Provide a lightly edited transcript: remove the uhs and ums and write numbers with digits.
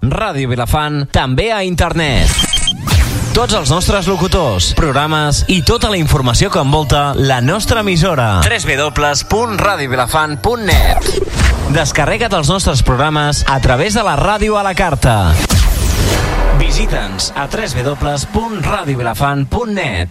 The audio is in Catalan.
Ràdio Vilafant, també a internet. Tots els nostres locutors, programes i tota la informació que envolta la nostra emissora. www.radiovilafant.net. Descarrega't els nostres programes a través de la ràdio a la carta. Visita'ns a www.radiovilafant.net.